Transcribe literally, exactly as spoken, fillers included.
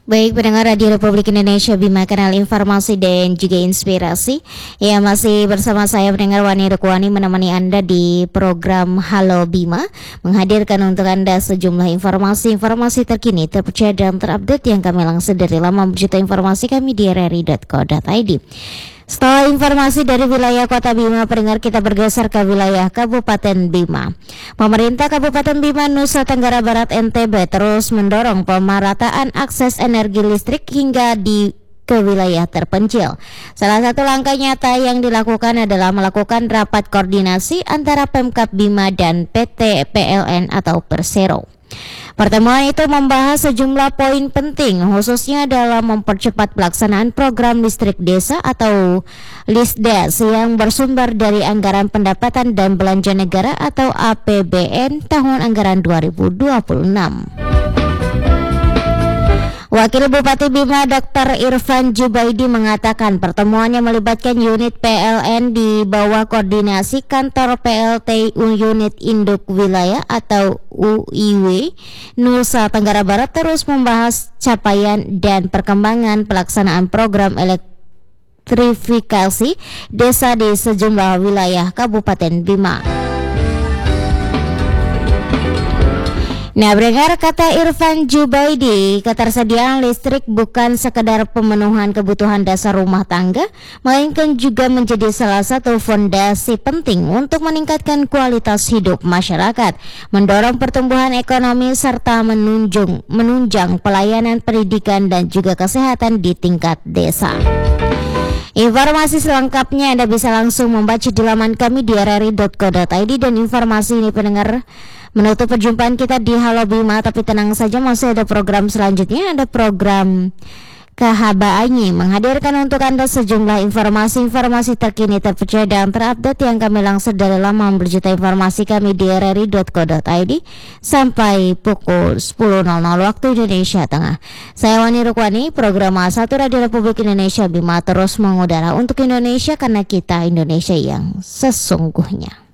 Baik pendengar Radio Republik Indonesia Bima, kanal informasi dan juga inspirasi. Ya, masih bersama saya pendengar Wani Rukwani menemani Anda di program Halo Bima, menghadirkan untuk Anda sejumlah informasi-informasi terkini, terpercaya dan terupdate yang kami langsung dari laman berita informasi kami di r r i dot co dot i d. Setelah informasi dari wilayah Kota Bima, pendengar, kita bergeser ke wilayah Kabupaten Bima. Pemerintah Kabupaten Bima, Nusa Tenggara Barat N T B terus mendorong pemerataan akses energi listrik hingga di ke wilayah terpencil. Salah satu langkah nyata yang dilakukan adalah melakukan rapat koordinasi antara Pemkab Bima dan P T P L N atau Persero. Pertemuan itu membahas sejumlah poin penting, khususnya dalam mempercepat pelaksanaan program listrik desa atau LISDES yang bersumber dari anggaran pendapatan dan belanja negara atau A P B N tahun anggaran dua ribu dua puluh enam. Wakil Bupati Bima Doktor Irfan Jubaidi mengatakan pertemuannya melibatkan unit P L N di bawah koordinasi kantor P L T Unit Induk Wilayah atau U I W Nusa Tenggara Barat terus membahas capaian dan perkembangan pelaksanaan program elektrifikasi desa di sejumlah wilayah Kabupaten Bima. Nah, berengar kata Irfan Jubaidi, ketersediaan listrik bukan sekedar pemenuhan kebutuhan dasar rumah tangga, melainkan juga menjadi salah satu fondasi penting untuk meningkatkan kualitas hidup masyarakat, mendorong pertumbuhan ekonomi serta menunjang, menunjang pelayanan pendidikan dan juga kesehatan di tingkat desa. Informasi selengkapnya Anda bisa langsung membaca di laman kami di r r i dot co dot i d, dan informasi ini pendengar menutup perjumpaan kita di Halo Bima. Tapi tenang saja, masih ada program selanjutnya, ada program Kahabaannya menghadirkan untuk Anda sejumlah informasi-informasi terkini, terpercaya dan terupdate yang kami langsung dari laman berjuta informasi kami di r r i dot co dot i d sampai pukul sepuluh waktu Indonesia Tengah. Saya Wani Rukwani, program A satu Radio Republik Indonesia Bima terus mengudara untuk Indonesia karena kita Indonesia yang sesungguhnya.